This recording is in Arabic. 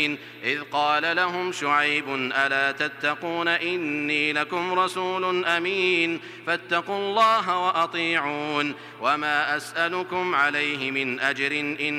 إذ قال لهم شعيب ألا تتقون إني لكم رسول أمين فاتقوا الله وأطيعون وما أسألكم عليه من أجر إن